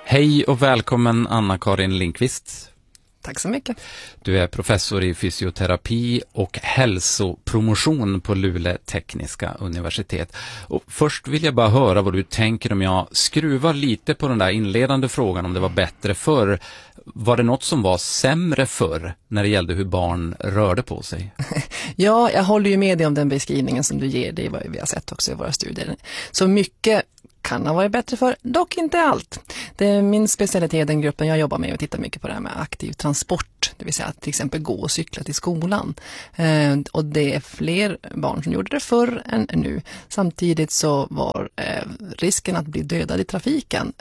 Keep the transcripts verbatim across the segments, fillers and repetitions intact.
Hej och välkommen Anna-Karin Lindqvist. Tack så mycket. Du är professor i fysioterapi och hälsopromotion på Luleå tekniska universitet. Och först vill jag bara höra vad du tänker om jag skruvar lite på den där inledande frågan om det var bättre förr. Var det något som var sämre förr när det gällde hur barn rörde på sig? Ja, jag håller ju med dig om den beskrivningen som du ger. Det är vad vi har sett också i våra studier. Så mycket kan ha varit bättre för, dock inte allt. Det är min specialitet, den gruppen jag jobbar med, och tittar mycket på det här med aktiv transport. Det vill säga att till exempel gå och cykla till skolan. Eh, och det är fler barn som gjorde det förr än nu. Samtidigt så var eh, risken att bli dödad i trafiken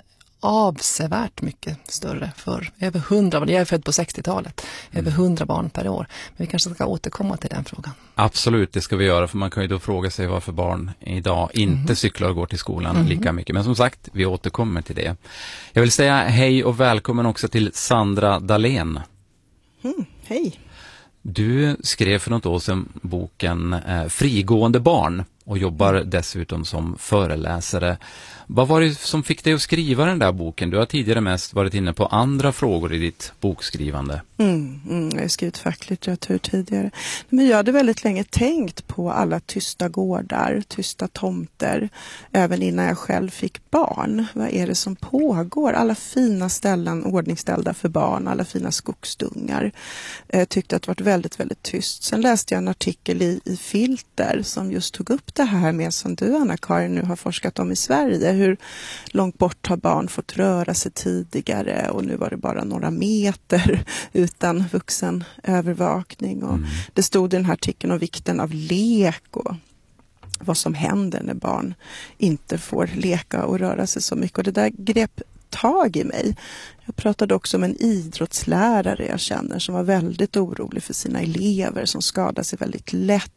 avsevärt mycket större för över hundra, jag är född på sextiotalet, mm. över hundra barn per år. Men vi kanske ska återkomma till den frågan. Absolut, det ska vi göra, för man kan ju då fråga sig varför barn idag inte mm. cyklar och går till skolan mm. lika mycket. Men som sagt, vi återkommer till det. Jag vill säga hej och välkommen också till Sandra Dahlén. Mm, hej. Du skrev för något år sedan boken eh, Frigående barn och jobbar dessutom som föreläsare. Vad var det som fick dig att skriva den där boken? Du har tidigare mest varit inne på andra frågor i ditt bokskrivande. Mm, mm, jag har skrivit facklitteratur tidigare. Men jag hade väldigt länge tänkt på alla tysta gårdar, tysta tomter, även innan jag själv fick barn. Vad är det som pågår? Alla fina ställen ordningställda för barn, alla fina skogsdungar. Jag tyckte att det var väldigt, väldigt tyst. Sen läste jag en artikel i, i Filter som just tog upp det här med, som du, Anna-Karin, nu har forskat om i Sverige. Hur långt bort har barn fått röra sig tidigare, och nu var det bara några meter utan vuxen övervakning. Och mm. det stod i den här artikeln om vikten av lek och vad som händer när barn inte får leka och röra sig så mycket. Och det där grep tag i mig. Jag pratade också med en idrottslärare jag känner som var väldigt orolig för sina elever som skadar sig väldigt lätt,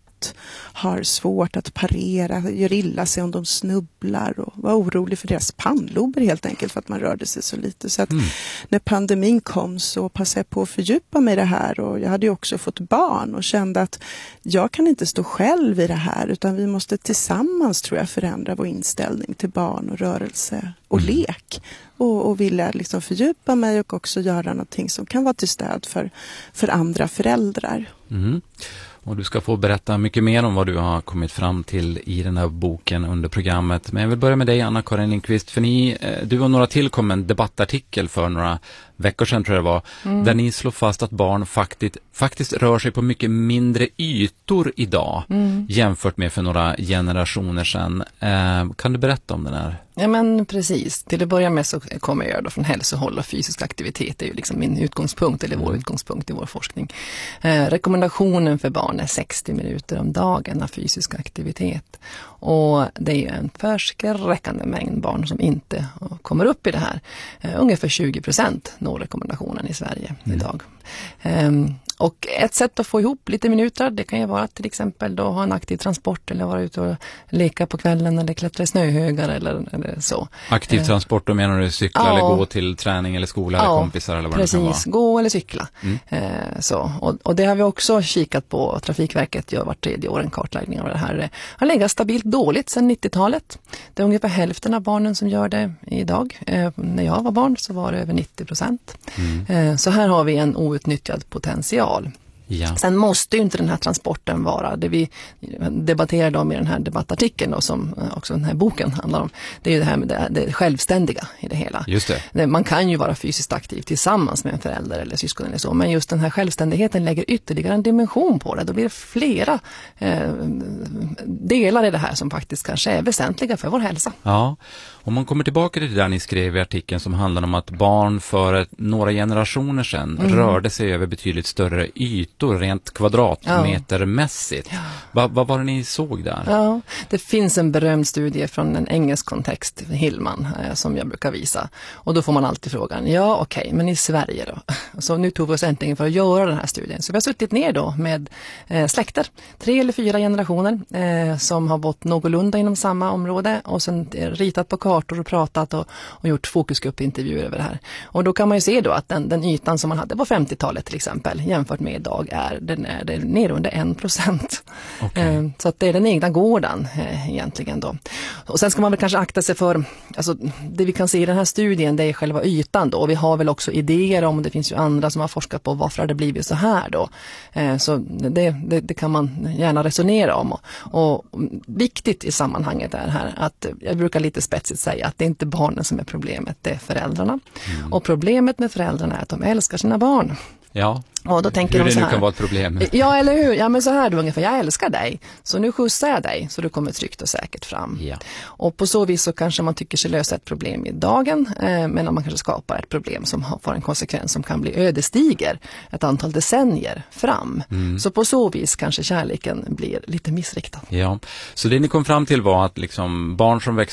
har svårt att parera, gör illa sig om de snubblar, och var orolig för deras pannlober helt enkelt för att man rörde sig så lite. Så att mm. när pandemin kom så passade jag på att fördjupa mig i det här, och jag hade ju också fått barn och kände att jag kan inte stå själv i det här, utan vi måste tillsammans, tror jag, förändra vår inställning till barn och rörelse och mm. lek. Och, och ville liksom fördjupa mig och också göra någonting som kan vara till stöd för, för andra föräldrar. Mm. Och du ska få berätta mycket mer om vad du har kommit fram till i den här boken under programmet. Men jag vill börja med dig, Anna-Karin Lindqvist. För ni, du och några till kom en debattartikel för några veckor sedan, tror jag det var. Mm. Där ni slår fast att barn faktiskt, faktiskt rör sig på mycket mindre ytor idag. Mm. Jämfört med för några generationer sedan. Eh, kan du berätta om den här? Ja, men precis. Till att börja med så kommer jag då från hälsohåll, och fysisk aktivitet är ju liksom min utgångspunkt, eller vår mm. utgångspunkt i vår forskning. Eh, rekommendationen för barn är sextio minuter om dagen av fysisk aktivitet. Och det är en förskräckande mängd barn som inte kommer upp i det här. Eh, ungefär tjugo procent når rekommendationen i Sverige mm. idag. Um, och ett sätt att få ihop lite minuter, det kan ju vara till exempel då ha en aktiv transport, eller vara ute och leka på kvällen, eller klättra i snöhögar eller, eller så. Aktiv uh, transport, då menar du cykla ja, eller gå till träning eller skola ja, eller kompisar eller vad precis, det kan vara? Precis, gå eller cykla. Mm. Uh, så. Och, och det har vi också kikat på. Trafikverket gör vart tredje år en kartläggning av det här. Har legat stabilt dåligt sedan nittiotalet. Det är ungefär hälften av barnen som gör det idag. Uh, när jag var barn så var det över nittio procent. Mm. Uh, så här har vi en outnyttjad potential. Ja. Sen måste ju inte den här transporten vara, det vi debatterade om i den här debattartikeln då, som också den här boken handlar om, det är ju det här med det, det självständiga i det hela. Just det. Man kan ju vara fysiskt aktiv tillsammans med en förälder eller syskon eller så, men just den här självständigheten lägger ytterligare en dimension på det. Då blir det flera eh, delar i det här som faktiskt kanske är väsentliga för vår hälsa. Ja, om man kommer tillbaka till det där ni skrev i artikeln som handlar om att barn för några generationer sedan mm. rörde sig över betydligt större ytor rent kvadratmetermässigt. Ja. Vad va var det ni såg där? Ja, det finns en berömd studie från en engelsk kontext, Hillman, eh, som jag brukar visa. Och då får man alltid frågan, ja okej, okay, men i Sverige då? Så nu tog vi oss äntligen för att göra den här studien. Så vi har suttit ner då med eh, släkter, tre eller fyra generationer eh, som har bott någorlunda inom samma område, och sen ritat på kartan kartor och pratat och, och gjort fokusgruppintervjuer över det här. Och då kan man ju se då att den, den ytan som man hade på femtiotalet till exempel jämfört med idag är den är, den är nere under en procent. Okay. Så att det är den egna gården eh, egentligen då. Och sen ska man väl kanske akta sig för, alltså det vi kan se i den här studien det är själva ytan då. Och vi har väl också idéer om, det finns ju andra som har forskat på varför det blivit så här då. Eh, så det, det, det kan man gärna resonera om. Och, och viktigt i sammanhanget är här att jag brukar lite spetsigt säga att det är inte barnen som är problemet, det är föräldrarna. Mm. Och problemet med föräldrarna är att de älskar sina barn. Ja, och då tänker hur de det så nu här, kan vara ett problem. Ja, eller hur? Ja, men så här du ungefär, jag älskar dig. Så nu skjutsar jag dig så du kommer tryggt och säkert fram. Ja. Och på så vis så kanske man tycker sig lösa ett problem i dagen. Eh, men man kanske skapar ett problem som har, får en konsekvens som kan bli ödesdiger ett antal decennier fram. Mm. Så på så vis kanske kärleken blir lite missriktad. Ja, så det ni kom fram till var att liksom barn som växer